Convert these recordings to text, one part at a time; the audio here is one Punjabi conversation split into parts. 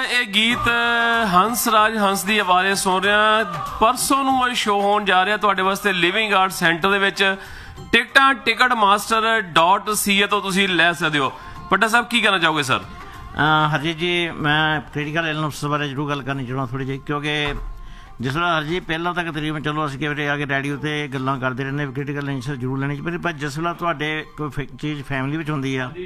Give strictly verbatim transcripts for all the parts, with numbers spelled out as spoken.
ਇਹ ਗੀਤ ਹੰਸ ਰਾਜ ਹੰਸ ਦੀ ਆਵਾਜ਼ ਸੁਣ ਰਿਹਾ। ਪਰਸੋਂ ਨੂੰ ਇਹ ਸ਼ੋਅ ਹੋਣ ਜਾ ਰਿਹਾ ਤੁਹਾਡੇ ਵਾਸਤੇ ਲਿਵਿੰਗ ਆਰਟ ਸੈਂਟਰ ਦੇ ਵਿੱਚ। ਟਿਕਟਾਂ ਟਿਕਟ ਮਾਸਟਰ ਡਾਟ ਸੀ ਏ ਤੋਂ ਤੁਸੀਂ ਲੈ ਸਕਦੇ ਹੋ। ਪੱਟਾ ਸਾਹਿਬ ਕੀ ਕਹਿਣਾ ਚਾਹੋਗੇ ਸਰ? ਹਰਜੀਤ ਜੀ, ਮੈਂ ਕ੍ਰਿਟੀਕਲ ਇਲਨੈਸ ਬਾਰੇ ਜ਼ਰੂਰ ਗੱਲ ਕਰਨੀ ਚਾਹੁੰਦਾ ਥੋੜ੍ਹੀ ਜਿਹੀ, ਕਿਉਂਕਿ ਜਿਸ ਤਰ੍ਹਾਂ ਹਰਜੀਤ ਪਹਿਲਾਂ ਤਾਂ ਤਕਰੀਬਨ ਚਲੋ ਅਸੀਂ ਕਈ ਵਾਰੀ ਆ ਕੇ ਰੇਡੀਓ 'ਤੇ ਗੱਲਾਂ ਕਰਦੇ ਰਹਿੰਦੇ ਵੀ ਕ੍ਰਿਟੀਕਲ ਇਲਨੈਸ ਜ਼ਰੂਰ ਲੈਣੀ ਚਾਹੀਦੀ, ਪਰ ਜਿਸ ਵੇਲੇ ਤੁਹਾਡੇ ਕੋਈ ਚੀਜ਼ ਫੈਮਿਲੀ ਵਿੱਚ ਹੁੰਦੀ ਆ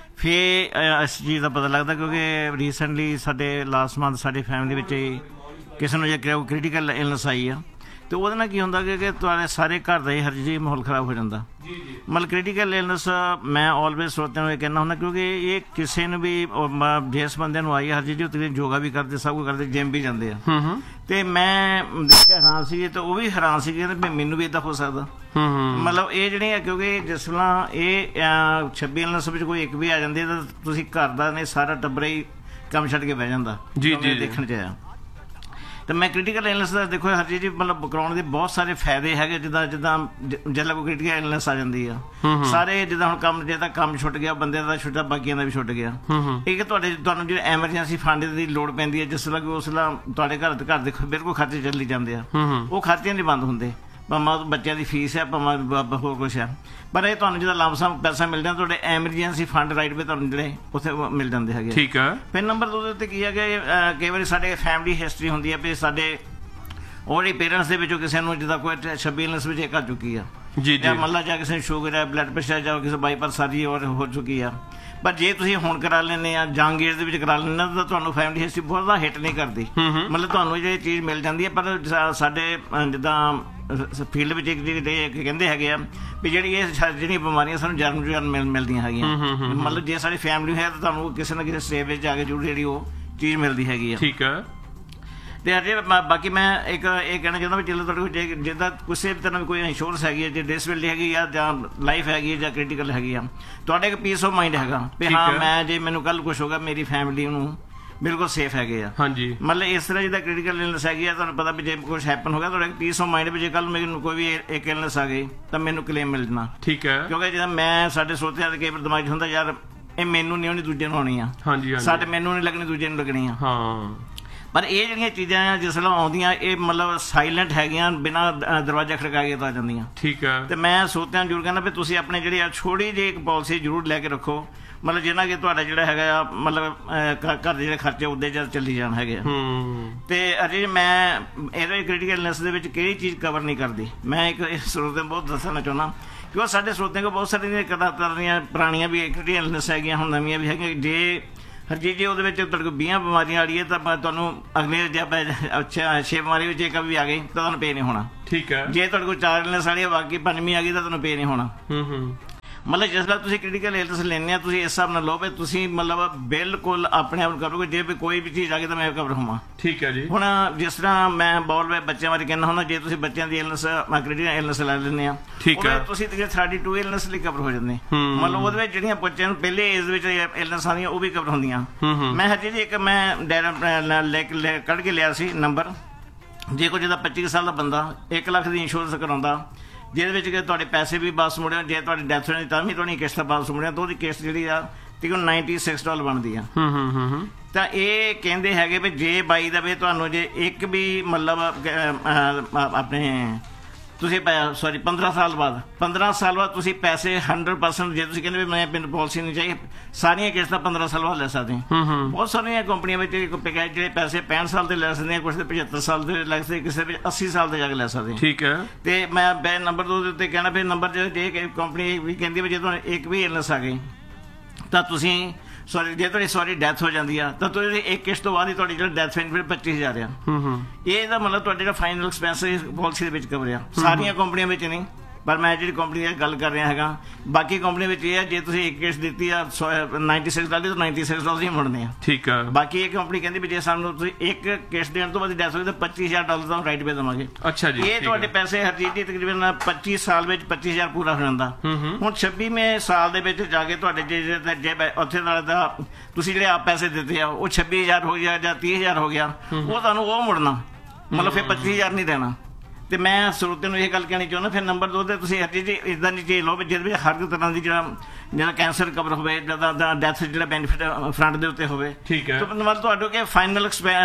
ਫਿਰ ਇਸ ਚੀਜ਼ ਦਾ ਪਤਾ ਲੱਗਦਾ। ਕਿਉਂਕਿ ਰੀਸੈਂਟਲੀ ਸਾਡੇ ਲਾਸਟ ਮੰਥ ਸਾਡੀ ਫੈਮਿਲੀ ਵਿੱਚ ਕਿਸੇ ਨੂੰ ਜੇ ਕ੍ਰਿਟੀਕਲ ਇਲਨੈਸ ਆਈ ਆ, ਅਤੇ ਉਹਦੇ ਨਾਲ ਕੀ ਹੁੰਦਾ ਕਿ ਤੁਹਾਡੇ ਸਾਰੇ ਘਰ ਦਾ ਹੀ ਹਰ ਚੀਜ਼ ਮਾਹੌਲ ਖਰਾਬ ਹੋ ਜਾਂਦਾ। ਮਤਲਬ ਕ੍ਰਿਟੀਕਲ ਇਲਨੈਸ ਮੈਂ ਆਲਵੇਜ਼ ਸਰੋਤਿਆਂ ਨੂੰ ਇਹ ਕਹਿੰਦਾ ਹੁੰਦਾ, ਕਿਉਂਕਿ ਇਹ ਕਿਸੇ ਨੂੰ ਵੀ ਜਿਸ ਬੰਦਿਆਂ ਨੂੰ ਆਈ ਹਰ ਚੀਜ਼ ਉਹ ਯੋਗਾ ਵੀ ਕਰਦੇ, ਸਭ ਕੁਝ ਕਰਦੇ, ਜਿੰਮ ਵੀ ਜਾਂਦੇ ਆ। ਅਤੇ ਮੈਂ ਦੇਖ ਕੇ ਹੈਰਾਨ ਸੀਗੇ, ਅਤੇ ਉਹ ਵੀ ਹੈਰਾਨ ਸੀਗੇ ਵੀ ਮੈਨੂੰ ਵੀ ਇੱਦਾਂ ਹੋ ਸਕਦਾ। ਮਤਲਬ ਇਹ ਜਿਹੜੀਆਂ, ਕਿਉਂਕਿ ਜਿਸ ਤਰ੍ਹਾਂ ਇਹ ਛੱਬੀ ਇਲਨੈਸ ਵਿੱਚ ਕੋਈ ਇੱਕ ਵੀ ਆ ਜਾਂਦੀ ਤਾਂ ਤੁਸੀਂ ਘਰ ਦਾ ਨੇ ਸਾਰਾ ਟੱਬਰ ਹੀ ਕੰਮ ਛੱਡ ਕੇ ਬਹਿ ਜਾਂਦਾ ਜੀ ਜੀ ਦੇਖਣ 'ਚ ਆਇਆ। ਤਾਂ ਮੈਂ ਕ੍ਰਿਟੀਕਲ ਇਲਨੈਸ ਦਾ ਦੇਖੋ ਹਰ ਚੀਜ਼ ਮਤਲਬ ਕਰਾਉਣ ਦੇ ਬਹੁਤ ਸਾਰੇ ਫਾਇਦੇ ਹੈਗੇ। ਜਿੱਦਾਂ ਜਿੱਦਾਂ ਜਦੋਂ ਕੋਈ ਕ੍ਰਿਟੀਕਲ ਇਲਨੈਸ ਆ ਜਾਂਦੀ ਆ, ਸਾਰੇ ਜਿੱਦਾਂ ਹੁਣ ਕੰਮ ਜੇ ਤਾਂ ਕੰਮ ਛੁੱਟ ਗਿਆ ਬੰਦਿਆਂ ਦਾ ਛੁੱਟਾ, ਬਾਕੀਆਂ ਦਾ ਵੀ ਛੁੱਟ ਗਿਆ। ਇੱਕ ਤੁਹਾਡੇ ਤੁਹਾਨੂੰ ਜਿਹੜੇ ਐਮਰਜੈਂਸੀ ਫੰਡ ਦੀ ਲੋੜ ਪੈਂਦੀ ਹੈ, ਜਿਸ ਤਰ੍ਹਾਂ ਕਿ ਉਸ ਵੇਲੇ ਤੁਹਾਡੇ ਘਰ ਘਰ ਦੇ ਬਿਲਕੁਲ ਖਰਚੇ ਚੱਲੀ ਜਾਂਦੇ ਆ, ਉਹ ਖਰਚੇ ਨਹੀਂ ਬੰਦ ਹੁੰਦੇ। ਭਾਵੇਂ ਬੱਚਿਆਂ ਦੀ ਫੀਸ ਹੈ, ਭਾਵੇਂ ਹੋਰ ਕੁਛ ਹੈ, ਪਰ ਇਹ ਤੁਹਾਨੂੰ ਜਦੋਂ ਲੰਮਸਮ ਪੈਸਾ ਮਿਲ ਜਾਂਦਾ ਤੁਹਾਡੇ ਐਮਰਜੈਂਸੀ ਫੰਡ ਰਾਈਟ ਵੀ ਤੁਹਾਨੂੰ ਜਿਹੜੇ ਉੱਥੇ ਮਿਲ ਜਾਂਦੇ ਹੈਗੇ। ਠੀਕ ਹੈ। ਫਿਰ ਨੰਬਰ ਦੋ ਦੇ ਉੱਤੇ ਕੀ ਹੈ ਕਿ ਕਈ ਵਾਰੀ ਸਾਡੇ ਫੈਮਿਲੀ ਹਿਸਟਰੀ ਹੁੰਦੀ ਹੈ ਵੀ ਸਾਡੇ ਉਹਦੇ ਪੇਰੈਂਟਸ ਦੇ ਵਿੱਚੋਂ ਕਿਸੇ ਨੂੰ ਜਿੱਦਾਂ ਕੋਈ ਛੱਬੀ ਇਲਨੈਸ ਵਿੱਚ ਇੱਕ ਆ ਚੁੱਕੀ ਆ, ਜਾਂ ਮਤਲਬ ਜਾਂ ਕਿਸੇ ਨੂੰ ਸ਼ੂਗਰ ਹੈ, ਬਲੱਡ ਪ੍ਰੈਸ਼ਰ, ਜਾਂ ਕਿਸੇ ਬਾਈਪਾਸ ਸਾਰੀ ਹੋਰ ਹੋ ਚੁੱਕੀ ਆ। ਪਰ ਜੇ ਤੁਸੀਂ ਹੁਣ ਕਰਾ ਲੈਂਦੇ ਆ ਯੰਗ ਏਜ ਦੇ ਵਿੱਚ ਕਰਾ ਲੈਂਦੇ ਤਾਂ ਤੁਹਾਨੂੰ ਫੈਮਿਲੀ ਹਿਸਟਰੀ ਬਹੁਤ ਜ਼ਿਆਦਾ ਹਿੱਟ ਨਹੀਂ ਕਰਦੀ। ਮਤਲਬ ਤੁਹਾਨੂੰ ਇਹ ਚੀਜ਼ ਮਿਲ ਜਾਂਦੀ ਹੈ। ਪਰ ਸਾਡੇ ਜਿੱਦਾਂ ਫੀਲਡ ਵਿੱਚ ਇੱਕ ਜਿਹੜੇ ਕਹਿੰਦੇ ਹੈਗੇ ਆ ਵੀ ਜਿਹੜੀ ਇਹ ਜਿਹੜੀਆਂ ਬਿਮਾਰੀਆਂ ਸਾਨੂੰ ਜਨਮ ਜਨਮ ਮਿਲ ਮਿਲਦੀਆਂ ਹੈਗੀਆਂ, ਮਤਲਬ ਜੇ ਸਾਡੀ ਫੈਮਿਲੀ ਹੈ ਤਾਂ ਤੁਹਾਨੂੰ ਕਿਸੇ ਨਾ ਕਿਸੇ ਸਟੇਜ ਵਿੱਚ ਜਾ ਕੇ ਜ਼ਰੂਰ ਜਿਹੜੀ ਉਹ ਚੀਜ਼ ਮਿਲਦੀ ਹੈਗੀ ਆ। ਠੀਕ ਹੈ। ਅਤੇ ਅਜੇ ਬਾਕੀ ਮੈਂ ਇੱਕ ਇਹ ਕਹਿਣਾ ਚਾਹੁੰਦਾ ਵੀ ਚਲੋ ਤੁਹਾਡੇ ਕੋਲ ਜੇ ਜਿੱਦਾਂ ਕਿਸੇ ਵੀ ਤਰ੍ਹਾਂ ਦੀ ਕੋਈ ਇੰਸ਼ੋਰੈਂਸ ਹੈਗੀ ਹੈ, ਜੇ ਡਿਸੇਬਿਲਟੀ ਹੈਗੀ ਆ, ਜਾਂ ਲਾਈਫ ਹੈਗੀ ਹੈ, ਜਾਂ ਕ੍ਰਿਟੀਕਲ ਹੈਗੀ ਆ, ਤੁਹਾਡੇ ਇੱਕ ਪੀਸ ਆਫ ਮਾਈਂਡ ਹੈਗਾ ਵੀ ਹਾਂ ਮੈਂ ਜੇ ਮੈਨੂੰ ਕੱਲ੍ਹ ਕੁਛ ਹੋਗਾ ਮੇਰੀ ਫੈਮਿਲੀ ਨੂੰ ਬਿਲਕੁਲ ਸੇਫ ਹੈਗੇ ਆ। ਹਾਂਜੀ। ਮਤਲਬ ਇਸ ਤਰ੍ਹਾਂ ਜਿੱਦਾਂ ਕ੍ਰਿਟੀਕਲ ਇਲਨੈਸ ਹੈਗੀ ਆ, ਤੁਹਾਨੂੰ ਪਤਾ ਵੀ ਜੇ ਕੁਛ ਹੈਪਨ ਹੋ ਗਿਆ ਤੁਹਾਡਾ ਇੱਕ ਪੀਸ ਆਫ ਮਾਈਂਡ ਵੀ ਜੇ ਕੱਲ੍ਹ ਮੈਨੂੰ ਕੋਈ ਵੀ ਇੱਕ ਇਲਨੈਸ ਆ ਗਈ ਤਾਂ ਮੈਨੂੰ ਕਲੇਮ ਮਿਲ ਜਾਣਾ। ਠੀਕ ਹੈ। ਕਿਉਂਕਿ ਜਿੱਦਾਂ ਮੈਂ ਸਾਡੇ ਸਰੋਤਿਆਂ ਦੇ ਕਈ ਵਾਰ ਦਿਮਾਗ 'ਚ ਹੁੰਦਾ ਯਾਰ ਇਹ ਮੈਨੂੰ ਨਹੀਂ ਹੋਣੀ, ਦੂਜੇ ਨੂੰ ਹੋਣੀ ਆ। ਹਾਂਜੀ। ਸਾਡੇ ਮੈਨੂੰ ਨਹੀਂ ਲੱਗਣੀ, ਦੂਜੇ ਨੂੰ ਲੱਗਣੀ ਆ। ਹਾਂ। ਪਰ ਇਹ ਜਿਹੜੀਆਂ ਚੀਜ਼ਾਂ ਆ ਜਿਸ ਵੇਲੇ ਆਉਂਦੀਆਂ ਇਹ ਮਤਲਬ ਸਾਇਲੈਂਟ ਹੈਗੀਆਂ, ਬਿਨਾਂ ਦਰਵਾਜ਼ਾ ਖੜਕਾਏ ਤਾਂ ਆ ਜਾਂਦੀਆਂ। ਠੀਕ ਹੈ। ਅਤੇ ਮੈਂ ਸਰੋਤਿਆਂ ਨੂੰ ਜ਼ਰੂਰ ਕਹਿੰਦਾ ਵੀ ਤੁਸੀਂ ਆਪਣੇ ਜਿਹੜੇ ਆ ਛੋਟੀ ਜਿਹੀ ਇੱਕ ਪਾਲਿਸੀ ਜ਼ਰੂਰ ਲੈ ਕੇ ਰੱਖੋ, ਮਤਲਬ ਜਿਹਨਾਂ ਕਿ ਤੁਹਾਡਾ ਜਿਹੜਾ ਹੈਗਾ ਆ ਮਤਲਬ ਘਰ ਦੇ ਜਿਹੜੇ ਖਰਚੇ ਉੱਦੇ ਜਦ ਚੱਲੀ ਜਾਣ ਹੈਗੇ ਆ। ਅਤੇ ਅਜੇ ਮੈਂ ਇਹਦੇ ਕ੍ਰਿਟੀਕਲ ਇਲਨੈਸ ਦੇ ਵਿੱਚ ਕਿਹੜੀ ਚੀਜ਼ ਕਵਰ ਨਹੀਂ ਕਰਦੀ, ਮੈਂ ਇੱਕ ਸਰੋਤਿਆਂ ਨੂੰ ਬਹੁਤ ਦੱਸਣਾ ਚਾਹੁੰਦਾ ਕਿਉਂਕਿ ਸਾਡੇ ਸਰੋਤਿਆਂ ਕੋਲ ਬਹੁਤ ਸਾਰੀਆਂ ਤਰ੍ਹਾਂ ਦੀਆਂ ਪੁਰਾਣੀਆਂ ਵੀ ਕ੍ਰਿਟੀਕਲ ਇਲਨੈਸ ਹੈਗੀਆਂ, ਹੁਣ ਨਵੀਆਂ ਵੀ ਹੈਗੀਆਂ। ਜੇ ਹਰਜੀਤ ਜੀ ਉਹਦੇ ਵਿੱਚ ਤੁਹਾਡੇ ਕੋਲ ਵੀਹਾਂ ਬਿਮਾਰੀਆਂ ਆ ਰਹੀਆਂ ਤਾਂ ਤੁਹਾਨੂੰ ਅਗਲੇ ਜੇ ਅੱਛਾ ਛੇ ਬਿਮਾਰੀ ਵਿੱਚ ਇੱਕ ਵੀ ਆ ਗਈ ਤਾਂ ਤੁਹਾਨੂੰ ਪੇ ਨਹੀਂ ਹੋਣਾ। ਠੀਕ ਹੈ। ਜੇ ਤੁਹਾਡੇ ਕੋਲ ਚਾਰ ਇਲਨੈਸ ਵਾਲੀ ਬਾਕੀ ਪੰਜਵੀਂ ਆ ਗਈ ਤਾਂ ਤੁਹਾਨੂੰ ਪੇ ਨਹੀਂ ਹੋਣਾ। ਮਤਲਬ ਜਿਸ ਤਰ੍ਹਾਂ ਤੁਸੀਂ ਕ੍ਰਿਟੀਕਲ ਇਲਨੈਸ ਲੈਂਦੇ ਆ ਤੁਸੀਂ ਇਸ ਹਿਸਾਬ ਨਾਲ ਲਓ ਵੀ ਤੁਸੀਂ ਮਤਲਬ ਬਿਲਕੁਲ ਆਪਣੇ ਆਪ ਨੂੰ ਕਰੋਗੇ ਜੇ ਵੀ ਕੋਈ ਵੀ ਚੀਜ਼ ਆ ਗਈ ਤਾਂ ਮੈਂ ਕਵਰ ਹੋਵਾਂ। ਠੀਕ ਹੈ ਜੀ। ਹੁਣ ਜਿਸ ਤਰ੍ਹਾਂ ਮੈਂ ਬੋਲ ਬੱਚਿਆਂ ਬਾਰੇ ਕਹਿੰਦਾ ਹੁੰਦਾ, ਜੇ ਤੁਸੀਂ ਬੱਚਿਆਂ ਦੀ ਇਲਨੈਸ ਕ੍ਰਿਟੀਕਲ ਇਲਨੈਸ ਲੈ ਲੈਂਦੇ ਆ ਤੁਸੀਂ ਥਰਟੀ ਟੂ ਇਲਨੈਸ ਲਈ ਕਵਰ ਹੋ ਜਾਂਦੇ। ਮਤਲਬ ਉਹਦੇ ਵਿੱਚ ਜਿਹੜੀਆਂ ਬੱਚਿਆਂ ਨੂੰ ਪਹਿਲੇ ਏਜ ਵਿੱਚ ਇਲਨੈਸ ਆਉਂਦੀਆਂ ਉਹ ਵੀ ਕਵਰ ਹੁੰਦੀਆਂ। ਮੈਂ ਹਜੇ ਜੀ ਇੱਕ ਮੈਂ ਲੈ ਕੇ ਕੱਢ ਕੇ ਲਿਆ ਸੀ ਨੰਬਰ, ਜੇ ਕੋਈ ਜਿੱਦਾਂ ਪੱਚੀ ਸਾਲ ਦਾ ਬੰਦਾ ਇੱਕ ਲੱਖ ਦੀ ਇੰਸ਼ੋਰੈਂਸ ਕਰਾਉਂਦਾ ਜਿਹਦੇ ਵਿੱਚ ਕਿ ਤੁਹਾਡੇ ਪੈਸੇ ਵੀ ਵਾਪਸ ਮੁੜਿਆ, ਜੇ ਤੁਹਾਡੀ ਡੈਥ ਹੋਣੀ ਤਾਂ ਵੀ ਤੁਹਾਡੀ ਕਿਸ਼ਤ ਵਾਪਸ ਮੁੜਿਆ, ਤਾਂ ਉਹਦੀ ਕਿਸ਼ਤ ਜਿਹੜੀ ਆ ਤਕਰੀਬਨ ਨਾਈਨਟੀ ਸਿਕਸ ਡਾਲਰ ਬਣਦੀ ਆ। ਤਾਂ ਇਹ ਕਹਿੰਦੇ ਹੈਗੇ ਵੀ ਜੇ ਬਾਈ ਦਾ ਵੀ ਤੁਹਾਨੂੰ ਜੇ ਇੱਕ ਵੀ ਮਤਲਬ ਆਪਣੇ ਤੁਸੀਂ ਸੋਰੀ ਪੰਦਰਾਂ ਸਾਲ ਬਾਅਦ ਪੰਦਰਾਂ ਸਾਲ ਬਾਅਦ ਤੁਸੀਂ ਪੈਸੇ ਹੰਡਰਡ ਪਰਸੈਂਟ ਜੇ ਤੁਸੀਂ ਕਹਿੰਦੇ ਵੀ ਮੈਂ ਮੈਨੂੰ ਪਾਲਿਸੀ ਨਹੀਂ ਚਾਹੀਏ, ਸਾਰੀਆਂ ਕਿਸ਼ਤਾਂ ਪੰਦਰਾਂ ਸਾਲ ਬਾਅਦ ਲੈ ਸਕਦੇ ਹਾਂ। ਬਹੁਤ ਸਾਰੀਆਂ ਕੰਪਨੀਆਂ ਵਿੱਚ ਜਿਹੜੇ ਪੈਸੇ ਪੈਂਹਠ ਸਾਲ ਦੇ ਲੈ ਸਕਦੇ ਆ, ਕੁਛ ਦੇ ਪਝੱਤਰ ਸਾਲ ਦੇ ਲੈ ਸਕਦੇ, ਕਿਸੇ ਵਿੱਚ ਅੱਸੀ ਸਾਲ ਦੇ ਜਾ ਕੇ ਲੈ ਸਕਦੇ। ਠੀਕ ਹੈ। ਅਤੇ ਮੈਂ ਬੈ ਨੰਬਰ ਦੋ ਦੇ ਉੱਤੇ ਕਹਿਣਾ ਫਿਰ ਨੰਬਰ ਜੇ ਕੰਪਨੀ ਵੀ ਕਹਿੰਦੀ ਵੀ ਜੇ ਤੁਹਾਨੂੰ ਇੱਕ ਵੀ ਇਲਨੈਸ ਆ ਗਈ ਤਾਂ ਤੁਸੀਂ ਸੋਰੀ ਜੇ ਤੁਹਾਡੀ ਸੋਰੀ ਡੈਥ ਹੋ ਜਾਂਦੀ ਆ ਤਾਂ ਤੁਸੀਂ ਇੱਕ ਕਿਸ਼ਤ ਤੋਂ ਬਾਅਦ ਹੀ ਤੁਹਾਡੀ ਜਿਹੜਾ ਡੈਥ ਬੈਨੀਫਿਟ ਪੱਚੀ ਹਜ਼ਾਰ ਆ। ਇਹ ਇਹਦਾ ਮਤਲਬ ਤੁਹਾਡੇ ਜਿਹੜਾ ਫਾਈਨਲ ਐਕਸਪੈਂਸ ਪਾਲਿਸੀ ਦੇ ਵਿੱਚ ਕਵਰ ਆ, ਸਾਰੀਆਂ ਕੰਪਨੀਆਂ ਵਿੱਚ ਨਹੀਂ। ਪਰ ਮੈਂ ਜਿਹੜੀ ਕੰਪਨੀ ਦੀ ਗੱਲ ਕਰ ਰਿਹਾ ਹੈਗਾ ਬਾਕੀ ਕੰਪਨੀ ਵਿੱਚ ਇਹ ਹੈ ਜੇ ਤੁਸੀਂ ਇੱਕ ਕਿਸ਼ਤ ਦਿੱਤੀ ਆ ਨਾਈਨਟੀ ਸਿਕਸ ਡਾਲਰ ਤਾਂ ਨਾਈਨਟੀ ਸਿਕਸ ਡਾਲਰ ਹੀ ਮੁੜਨੇ ਆ। ਠੀਕ ਹੈ। ਬਾਕੀ ਇਹ ਕੰਪਨੀ ਕਹਿੰਦੀ ਵੀ ਜੇ ਸਾਨੂੰ ਤੁਸੀਂ ਇੱਕ ਕਿਸ਼ਤ ਦੇਣ ਤੋਂ ਬਾਅਦ ਡੈਥ ਹੋਈ ਤਾਂ ਪੱਚੀ ਹਜ਼ਾਰ ਡਾਲਰ ਦਾ ਰਾਈਟ ਪੇ ਦੇਵਾਂਗੇ। ਅੱਛਾ ਜੀ। ਇਹ ਤੁਹਾਡੇ ਪੈਸੇ ਹਰਜੀਤ ਜੀ ਤਕਰੀਬਨ ਪੱਚੀ ਸਾਲ ਵਿੱਚ ਪੱਚੀ ਹਜ਼ਾਰ ਪੂਰਾ ਹੋ ਜਾਂਦਾ। ਹੁਣ ਛੱਬੀਵੇਂ ਸਾਲ ਦੇ ਵਿੱਚ ਜਾ ਕੇ ਤੁਹਾਡੇ ਜੇ ਜੇ ਉੱਥੇ ਦਾ ਤੁਸੀਂ ਜਿਹੜੇ ਆਪ ਪੈਸੇ ਦਿੱਤੇ ਆ ਉਹ ਛੱਬੀ ਹਜ਼ਾਰ ਹੋ ਗਿਆ ਜਾਂ ਤੀਹ ਹਜ਼ਾਰ ਹੋ ਗਿਆ, ਉਹ ਤੁਹਾਨੂੰ ਉਹ ਮੁੜਨਾ, ਮਤਲਬ ਫਿਰ ਪੱਚੀ ਹਜ਼ਾਰ ਨਹੀਂ ਦੇਣਾ। ਤੇ ਮੈਂ ਸਰੋਤਿਆਂ ਨੂੰ ਇਹ ਗੱਲ ਕਹਿਣੀ ਚਾਹੁੰਦਾ। ਫਿਰ ਨੰਬਰ ਦੋ ਤੇ ਤੁਸੀਂ ਹਰ ਚੀਜ਼ ਇਦਾਂ ਦੀ ਚੀਜ਼ ਲਓ ਵੀ ਜਿਹਦੇ ਵਿੱਚ ਹਰ ਤਰ੍ਹਾਂ ਦੀ ਜਿਹੜਾ ਜਿਹੜਾ ਕੈਂਸਰ ਕਵਰ ਹੋਵੇ, ਜਿਹਦਾ ਡੈਥ ਜਿਹੜਾ ਬੈਨੀਫਿਟ ਫਰੰਟ ਦੇ ਉੱਤੇ ਹੋਵੇ। ਠੀਕ ਹੈ। ਤੇ ਮਤਲਬ ਤੁਹਾਡੇ ਕਿ ਫਾਈਨਲ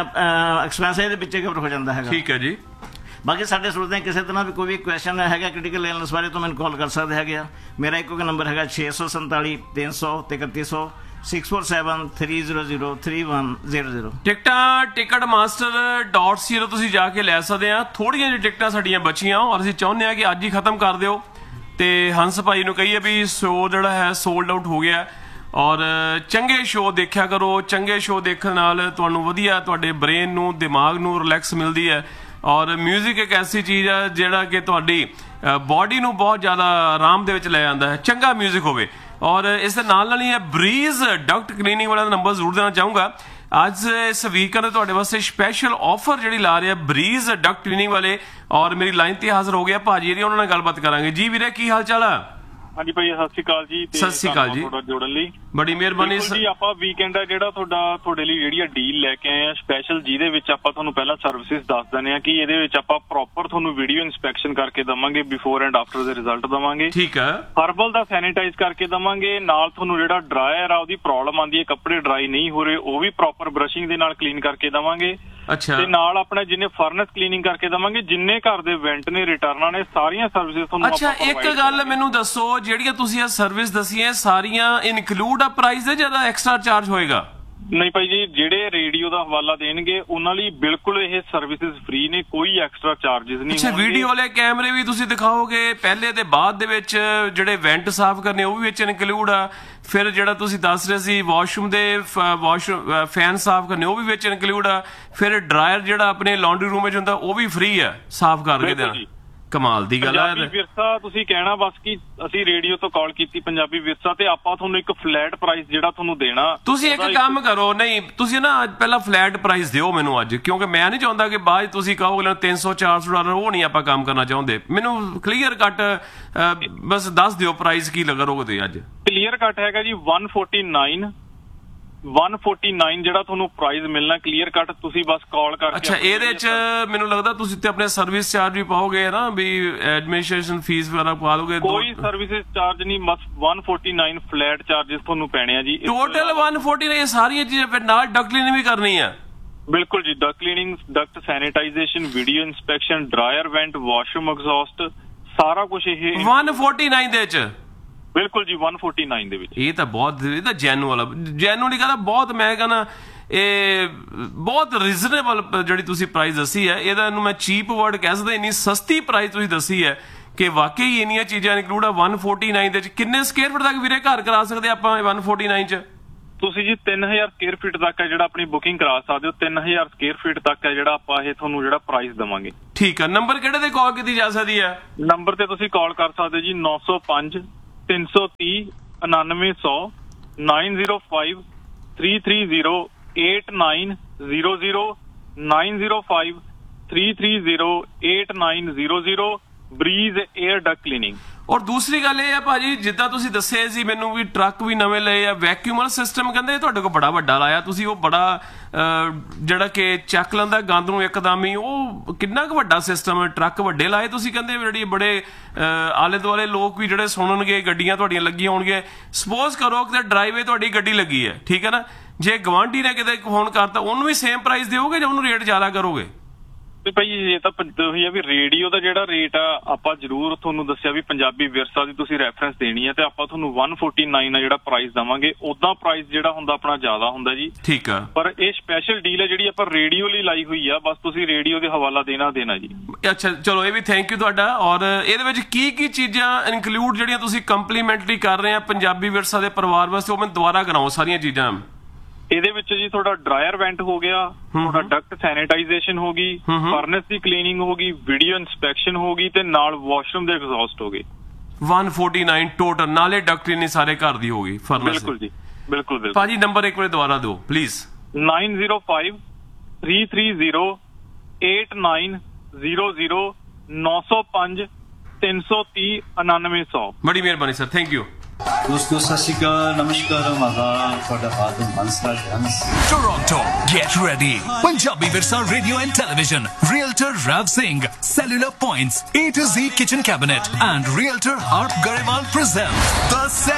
ਐਕਸਪੈਂਸ ਇਹਦੇ ਵਿੱਚ ਕਵਰ ਹੋ ਜਾਂਦਾ ਹੈਗਾ। ਠੀਕ ਹੈ ਜੀ। ਬਾਕੀ ਸਾਡੇ ਸਰੋਤਿਆਂ ਕਿਸੇ ਤਰ੍ਹਾਂ ਵੀ ਕੋਈ ਵੀ ਕੁਐਸਚਨ ਹੈਗਾ ਕ੍ਰਿਟੀਕਲ ਇਲਨੈਸ ਬਾਰੇ ਤਾਂ ਮੈਨੂੰ ਕਾਲ ਕਰ ਸਕਦੇ ਹੈਗੇ ਆ। ਮੇਰਾ ਇੱਕੋ ਨੰਬਰ ਹੈਗਾ ਛੇ ਸੌ ਸੰਤਾਲੀ ਤਿੰਨ ਸੌ ਤੇ ਇਕੱਤੀ ਸੌ six four seven three zero zero three one zero zero. ਟਿਕਟਾਂ ਟਿਕਟ ਮਾਸਟਰ ਡਾਟ ਸੀ ਤੋਂ ਤੁਸੀਂ ਜਾ ਕੇ ਲੈ ਸਕਦੇ ਆ। ਥੋੜੀਆਂ ਜਿਹੀ ਟਿਕਟਾਂ ਸਾਡੀਆਂ ਬਚੀਆਂ ਔਰ ਅਸੀਂ ਚਾਹੁੰਦੇ ਆ ਕਿ ਅੱਜ ਹੀ ਖਤਮ ਕਰ ਦਿਓ ਤੇ ਹੰਸ ਭਾਈ ਨੂੰ ਕਹੀਏ ਵੀ ਸ਼ੋਅ ਜਿਹੜਾ ਹੈ ਸੋਲਡ ਆਊਟ ਹੋ ਗਿਆ। ਔਰ ਚੰਗੇ ਸ਼ੋਅ ਦੇਖਿਆ ਕਰੋ। ਚੰਗੇ ਸ਼ੋਅ ਦੇਖਣ ਨਾਲ ਤੁਹਾਨੂੰ ਵਧੀਆ ਤੁਹਾਡੇ ਬ੍ਰੇਨ ਨੂੰ ਦਿਮਾਗ ਨੂੰ ਰਿਲੈਕਸ ਮਿਲਦੀ ਹੈ। ਔਰ ਮਿਊਜ਼ਿਕ ਇੱਕ ਐਸੀ ਚੀਜ਼ ਹੈ ਜਿਹੜਾ ਕਿ ਤੁਹਾਡੀ ਬਾਡੀ ਨੂੰ ਬਹੁਤ ਜ਼ਿਆਦਾ ਆਰਾਮ ਦੇ ਵਿੱਚ ਲੈ ਜਾਂਦਾ ਹੈ, ਚੰਗਾ ਮਿਊਜ਼ਿਕ ਹੋਵੇ। ਔਰ ਇਸ ਦੇ ਨਾਲ ਨਾਲ ਹੀ ਇਹ ਬਰੀਜ਼ ਡਕਟ ਕਲੀਨਿੰਗ ਵਾਲਾ ਨੰਬਰ ਜ਼ਰੂਰ ਦੇਣਾ ਚਾਹੂੰਗਾ। ਅੱਜ ਇਸ ਵੀਕਐਂਡ ਤੁਹਾਡੇ ਵਾਸਤੇ ਸਪੈਸ਼ਲ ਆਫਰ ਜਿਹੜੀ ਲਾ ਰਿਹਾ ਬਰੀਜ਼ ਡਕਟ ਕਲੀਨਿੰਗ ਵਾਲੇ। ਔਰ ਮੇਰੀ ਲਾਈਨ ਤੇ ਹਾਜ਼ਰ ਹੋ ਗਿਆ ਭਾਜੀ ਜੀ, ਉਹਨਾਂ ਨਾਲ ਗੱਲਬਾਤ ਕਰਾਂਗੇ। ਜੀ ਵੀਰੇ, ਕੀ ਹਾਲ ਚਾਲ ਆ? ਹਾਂਜੀ ਭਾਈ, ਸਤਿ ਸ਼੍ਰੀ ਅਕਾਲ ਜੀ। ਸਤਿ ਸ਼੍ਰੀ ਅਕਾਲ ਜੀ, ਤੁਹਾਡਾ ਜੋੜਨ ਲਈ ਬੜੀ ਮਿਹਰਬਾਨੀ ਜੀ। ਆਪਾਂ ਵੀਕਐਂਡ ਹੈ ਜਿਹੜਾ ਤੁਹਾਡਾ ਤੁਹਾਡੇ ਲਈ ਜਿਹੜੀ ਡੀਲ ਲੈ ਕੇ ਆਏ ਆ ਸਪੈਸ਼ਲ, ਜਿਹਦੇ ਵਿੱਚ ਆਪਾਂ ਤੁਹਾਨੂੰ ਪਹਿਲਾਂ ਸਰਵਿਸਿਜ਼ ਦੱਸ ਦਿੰਦੇ ਆ ਕਿ ਇਹਦੇ ਵਿੱਚ ਆਪਾਂ ਪ੍ਰੋਪਰ ਤੁਹਾਨੂੰ ਵੀਡੀਓ ਇਨਸਪੈਕਸ਼ਨ ਕਰਕੇ ਦਵਾਂਗੇ, ਬਿਫੋਰ ਐਂਡ ਆਫਟਰ ਦੇ ਰਿਜ਼ਲਟ ਦਵਾਂਗੇ। ਠੀਕ ਹੈ। ਹਰਬਲ ਦਾ ਸੈਨੀਟਾਈਜ਼ ਕਰਕੇ ਦਵਾਂਗੇ। ਨਾਲ ਤੁਹਾਨੂੰ ਜਿਹੜਾ ਡਰਾਇਰ ਆ ਉਹਦੀ ਪ੍ਰੋਬਲਮ ਆਉਂਦੀ ਹੈ, ਕੱਪੜੇ ਡਰਾਈ ਨਹੀਂ ਹੋ ਰਹੇ, ਉਹ ਵੀ ਪ੍ਰੋਪਰ ਬਰਸ਼ਿੰਗ ਦੇ ਨਾਲ ਕਲੀਨ ਕਰਕੇ ਦਵਾਂਗੇ। ਅੱਛਾ। ਤੇ ਨਾਲ ਆਪਣੇ ਜਿੰਨੇ ਫਰਨਸ ਕਲੀਨਿੰਗ ਕਰਕੇ ਦਵਾਂਗੇ, ਜਿੰਨੇ ਘਰ ਦੇ ਵੈਂਟ ਨੇ, ਰਿਟਰਨਾਂ ਨੇ, ਸਾਰੀਆਂ ਸਰਵਿਸਿਜ਼ ਤੁਹਾਨੂੰ। ਅੱਛਾ, ਇੱਕ ਗੱਲ ਮੈਨੂੰ ਦੱਸੋ, ਜਿਹੜੀਆਂ ਤੁਸੀਂ ਇਹ ਸਰਵਿਸ ਦਸੀਆਂ ਸਾਰੀਆਂ ਇਨਕਲੂਡ ਆ ਪ੍ਰਾਈਸ ਦੇ ਜਾਂ ਐਕਸਟਰਾ ਚਾਰਜ ਹੋਏਗਾ? ਨਹੀਂ ਭਾਈ ਜੀ, ਜਿਹੜੇ ਰੇਡੀਓ ਦਾ ਹਵਾਲਾ ਦੇਣਗੇ ਉਹਨਾਂ ਲਈ ਬਿਲਕੁਲ ਇਹ ਸਰਵਿਸਿਜ਼ ਫ੍ਰੀ ਨੇ, ਕੋਈ ਐਕਸਟਰਾ ਚਾਰजेस ਨਹੀਂ। ਅੱਛਾ, ਵੀਡੀਓ ਵਾਲੇ ਕੈਮਰੇ ਵੀ ਤੁਸੀਂ ਦਿਖਾਓਗੇ ਪਹਿਲੇ ਤੇ ਬਾਅਦ ਦੇ ਵਿੱਚ? ਜਿਹੜੇ ਵੈਂਟ ਸਾਫ਼ ਕਰਨੇ ਉਹ ਵੀ ਵਿੱਚ ਇਨਕਲੂਡ ਆ? ਫਿਰ ਜਿਹੜਾ ਤੁਸੀਂ ਦੱਸ ਰਹੇ ਸੀ ਵਾਸ਼ਰੂਮ ਦੇ ਵਾਸ਼ਰੂਮ ਫੈਨ ਸਾਫ਼ ਕਰਨੇ ਉਹ ਵੀ ਵਿੱਚ ਇਨਕਲੂਡ ਆ? ਫਿਰ ਡਰਾਇਰ ਜਿਹੜਾ ਆਪਣੇ ਲਾਂਡਰੀ ਰੂਮ ਵਿੱਚ ਹੁੰਦਾ ਉਹ ਵੀ ਫ੍ਰੀ ਆ ਸਾਫ਼ ਕਰਕੇ ਦੇਣਾ? ਕਮਾਲ ਦੀ ਗੱਲ ਹੈ। ਪੰਜਾਬੀ ਵਿਰਸਾ ਤੁਸੀਂ ਕਹਿਣਾ ਬਸ ਕਿ ਅਸੀਂ ਰੇਡੀਓ ਤੋਂ ਕਾਲ ਕੀਤੀ ਪੰਜਾਬੀ ਵਿਰਸਾ, ਤੇ ਆਪਾਂ ਤੁਹਾਨੂੰ ਇੱਕ ਫਲੈਟ ਪ੍ਰਾਈਸ ਜਿਹੜਾ ਤੁਹਾਨੂੰ ਦੇਣਾ। ਤੁਸੀਂ ਇੱਕ ਕੰਮ ਕਰੋ, ਨਹੀਂ ਤੁਸੀਂ ਨਾ ਅੱਜ ਪਹਿਲਾਂ ਫਲੈਟ ਪ੍ਰਾਈਸ ਦਿਓ ਮੈਨੂੰ ਅੱਜ, ਕਿਉਂਕਿ ਮੈਂ ਨਹੀਂ ਚਾਹੁੰਦਾ ਕਿ ਬਾਅਦ ਤੁਸੀਂ ਕਹੋਗੇ ਤਿੰਨ ਸੌ ਚਾਰ ਸੌ ਡਾਲਰ, ਉਹ ਨਹੀਂ ਆਪਾਂ ਕੰਮ ਕਰਨਾ ਚਾਹੁੰਦੇ। ਮੈਨੂੰ ਕਲੀਅਰ ਕੱਟ ਬਸ ਦੱਸ ਦਿਓ ਪ੍ਰਾਈਸ ਕੀ ਲੱਗ ਰੋਗੇ ਅੱਜ। ਕਲੀਅਰ ਕੱਟ ਹੈਗਾ ਜੀ one forty-nine one forty-nine ਜਿਹੜਾ ਤੁਹਾਨੂੰ ਪ੍ਰਾਈਸ ਮਿਲਣਾ ਕਲੀਅਰ ਕੱਟ। ਤੁਸੀਂ ਬਸ ਕਾਲ ਕਰਕੇ। ਅੱਛਾ, ਇਹਦੇ ਚ ਮੈਨੂੰ ਲੱਗਦਾ ਤੁਸੀਂ ਤੇ ਆਪਣੇ ਸਰਵਿਸ ਚਾਰਜ ਵੀ ਪਾਓਗੇ ਨਾ, ਵੀ ਐਡਮਿਨਿਸਟ੍ਰੇਸ਼ਨ ਫੀਸ ਵਗੈਰਾ ਪਾ ਲੋਗੇ? ਕੋਈ ਸਰਵਿਸਿਜ਼ ਚਾਰਜ ਨਹੀਂ, ਬਸ one forty-nine ਫਲੈਟ ਚਾਰजेस ਤੁਹਾਨੂੰ ਪੈਣੇ ਆ ਜੀ। ਟੋਟਲ one forty-nine ਇਹ ਸਾਰੀਆਂ ਚੀਜ਼ਾਂ ਫਿਰ ਨਾਲ ਡਕਟ ਕਲੀਨਿੰਗ ਵੀ ਕਰਨੀ ਆ? ਬਿਲਕੁਲ ਜੀ, Duckett cleaning, Duckett sanitisation, video inspection, dryer ਵੈਂਟ, washroom exhaust, ਸਾਰਾ ਕੁਝ ਇਹ one forty-nine ਦੇ ਚ? ਬਿਲਕੁਲ ਜੀ, one forty-nine ਦੇ ਵਿੱਚ। ਇਹ ਤਾਂ ਬਹੁਤ, ਇਹ ਤਾਂ ਜੈਨੂਅਲ ਆ, ਜੈਨੂਅਲੀ ਕਹਿੰਦਾ ਬਹੁਤ। ਮੈਂ ਕਹਿੰਦਾ ਇਹ ਬਹੁਤ ਰੀਜ਼ਨੇਬਲ ਜਿਹੜੀ ਤੁਸੀਂ ਪ੍ਰਾਈਸ ਦੱਸੀ ਹੈ, ਇਹਦਾ ਨੂੰ ਮੈਂ ਚੀਪ ਵਰਡ ਕਹਿ ਸਕਦਾ। ਇੰਨੀ ਸਸਤੀ ਪ੍ਰਾਈਸ ਤੁਸੀਂ ਦੱਸੀ ਹੈ ਕਿ ਵਾਕਈ ਇੰਨੀਆਂ ਚੀਜ਼ਾਂ ਇਨਕਲੂਡ ਆ one forty-nine ਦੇ ਚ। ਕਿੰਨੇ ਸਕੁਅਰ ਫੁੱਟ ਤੱਕ ਵੀਰੇ ਘਰ ਕਰਾ ਸਕਦੇ ਆਪਾਂ one forty-nine ਚ? ਤੁਸੀਂ ਜੀ ਤਿੰਨ ਹਜ਼ਾਰ ਸਕੁਅਰ ਫੀਟ ਤੱਕ ਹੈ ਜਿਹੜਾ ਆਪਣੀ ਬੁਕਿੰਗ ਕਰਾ ਸਕਦੇ ਹੋ। ਤਿੰਨ ਹਜ਼ਾਰ ਸਕੁਅਰ ਫੀਟ ਤੱਕ ਹੈ ਜਿਹੜਾ ਆਪਾਂ ਇਹ ਤੁਹਾਨੂੰ ਜਿਹੜਾ ਪ੍ਰਾਈਸ ਦੇਵਾਂਗੇ। ਠੀਕ ਆ। ਨੰਬਰ ਕਿਹੜੇ ਤੇ ਕਾਲ ਕੀਤੀ ਜਾ ਸਕਦੀ ਹੈ? ਨੰਬਰ ਤੇ ਤੁਸੀਂ ਕਾਲ ਕਰ ਸਕਦੇ ਜੀ ਨੌ ਸੌ ਪੰਜ ਤਿੰਨ ਸੌ ਤੀਹ ਉਨਾਨਵੇਂ ਸੌ nine zero five three three zero eight nine zero zero nine zero five three three zero eight nine zero zero breeze air Duckett cleaning. ਔਰ ਦੂਸਰੀ ਗੱਲ ਇਹ ਆ ਭਾਜੀ, ਜਿੱਦਾਂ ਤੁਸੀਂ ਦੱਸਿਆ ਸੀ ਮੈਨੂੰ ਵੀ ਟਰੱਕ ਵੀ ਨਵੇਂ ਲਏ ਆ, ਵੈਕਿਊਮ ਵਾਲਾ ਸਿਸਟਮ ਕਹਿੰਦੇ ਤੁਹਾਡੇ ਕੋਲ ਬੜਾ ਵੱਡਾ ਲਾਇਆ ਤੁਸੀਂ, ਉਹ ਬੜਾ ਜਿਹੜਾ ਕਿ ਚੱਕ ਲੈਂਦਾ ਗੰਦ ਨੂੰ ਇੱਕਦਮ ਹੀ। ਉਹ ਕਿੰਨਾ ਕੁ ਵੱਡਾ ਸਿਸਟਮ ਹੈ? ਟਰੱਕ ਵੱਡੇ ਲਾਏ ਤੁਸੀਂ ਕਹਿੰਦੇ, ਜਿਹੜੀ ਬੜੇ ਆਲੇ ਦੁਆਲੇ ਲੋਕ ਵੀ ਜਿਹੜੇ ਸੁਣਨਗੇ, ਗੱਡੀਆਂ ਤੁਹਾਡੀਆਂ ਲੱਗੀਆਂ ਹੋਣਗੀਆਂ। ਸਪੋਜ਼ ਕਰੋ ਕਿ ਡਰਾਈਵੇ ਤੁਹਾਡੀ ਗੱਡੀ ਲੱਗੀ ਹੈ, ਠੀਕ ਹੈ ਨਾ, ਜੇ ਗਵਾਂਢੀ ਨੇ ਕਿਤੇ ਫੋਨ ਕਰਤਾ ਉਹਨੂੰ ਵੀ ਸੇਮ ਪ੍ਰਾਈਸ ਦਿਓਗੇ ਜਾਂ ਉਹਨੂੰ ਰੇਟ ਜ਼ਿਆਦਾ ਕਰੋਗੇ? ਤੇ ਭਾਈ ਇਹ ਤਾਂ ਉਹੀ ਆ ਵੀ ਰੇਡੀਓ ਦਾ ਜਿਹੜਾ ਰੇਟ ਆ ਆਪਾਂ ਜ਼ਰੂਰ ਤੁਹਾਨੂੰ ਦੱਸਿਆ ਵੀ ਪੰਜਾਬੀ ਵਿਰਸਾ ਦੀ ਤੁਸੀਂ ਰੈਫਰੈਂਸ ਦੇਣੀ ਹੈ, ਤੇ ਆਪਾਂ ਤੁਹਾਨੂੰ one forty-nine ਆ ਜਿਹੜਾ ਪ੍ਰਾਈਸ ਦਵਾਂਗੇ। ਉਦਾਂ ਪ੍ਰਾਈਸ ਜਿਹੜਾ ਹੁੰਦਾ ਆਪਣਾ ਜ਼ਿਆਦਾ ਹੁੰਦਾ ਜੀ। ਠੀਕ ਆ। ਪਰ ਇਹ ਸਪੈਸ਼ਲ ਡੀਲ ਹੈ ਜਿਹੜੀ ਆਪਾਂ ਰੇਡੀਓ ਲਈ ਲਾਈ ਹੋਈ ਆ, ਬਸ ਤੁਸੀਂ ਰੇਡੀਓ ਦੇ ਹਵਾਲਾ ਦੇਣਾ ਦੇਣਾ ਜੀ। ਅੱਛਾ ਚਲੋ, ਇਹ ਵੀ ਥੈਂਕ ਯੂ ਤੁਹਾਡਾ। ਔਰ ਇਹਦੇ ਵਿੱਚ ਕੀ ਕੀ ਚੀਜ਼ਾਂ ਇਨਕਲੂਡ ਜਿਹੜੀਆਂ ਤੁਸੀਂ ਕੰਪਲੀਮੈਂਟਰੀ ਕਰ ਰਹੇ ਆ ਪੰਜਾਬੀ ਵਿਰਸਾ ਦੇ ਪਰਿਵਾਰ ਵਾਸਤੇ, ਉਹ ਮੈਂ ਦੁਬਾਰਾ ਕਰਾਉਂ ਸਾਰੀਆਂ ਚੀਜ਼ਾਂ। ਇਹਦੇ ਵਿੱਚ ਜੀ ਤੁਹਾਡਾ ਡਰਾਇਰ ਵੈਂਟ ਹੋ ਗਿਆ, ਤੁਹਾਡਾ ਡਕਟ ਸੈਨੀਟਾਈਜੇਸ਼ਨ ਹੋ ਗਈ, ਫਰਨੈਸ ਦੀ ਕਲੀਨਿੰਗ ਹੋ ਗਈ, ਵੀਡੀਓ ਇਨਸਪੈਕਸ਼ਨ ਹੋ ਗਈ, ਤੇ ਨਾਲ ਵਾਸ਼ਰੂਮ ਦੇ ਐਗਜ਼ੌਸਟ ਹੋ ਗਏ। one forty-nine ਟੋਟਲ, ਨਾਲੇ ਡਕਟ ਕਲੀਨਿੰਗ ਸਾਰੇ ਘਰ ਦੀ ਹੋ ਗਈ, ਫਰਨੈਸ। ਬਿਲਕੁਲ ਜੀ, ਬਿਲਕੁਲ ਬਿਲਕੁਲ। ਭਾਜੀ ਨੰਬਰ ਇੱਕ ਵਾਰ ਦੁਬਾਰਾ ਦਿਓ please. nine zero five three three zero eight nine zero zero ਨੌ ਸੌ ਪੰਜ ਤਿੰਨ ਸੌ ਤੀਹ ਉਨਾਨਵੇਂ ਸੌ। ਬੜੀ ਮਿਹਰਬਾਨੀ ਸਰ, ਥੈਂਕ ਯੂ। ਦੋਸਤੋ ਸਤਿ ਸ਼੍ਰੀ ਅਕਾਲ, ਨਮਸਕਾਰ, ਆਦਾਬ, ਤੁਹਾਡਾ ਖਾਦਮ Hansraj Hans. Toronto, get ready. Punjabi Virsa Radio and Television, Realtor Rav Singh, Cellular Points, A to Z Kitchen Cabinet, and Realtor Harp Garewal present the